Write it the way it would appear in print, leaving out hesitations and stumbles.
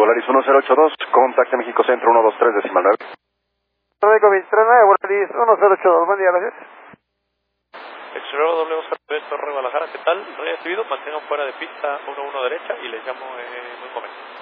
Volaris 1082, contacte México Centro 123 decimal 9. México 239, Volaris 1082, buen día, gracias. Excelero WZB Torre Guadalajara, ¿qué tal? Recibido, mantengan fuera de pista 11 derecha y les llamo en un momento.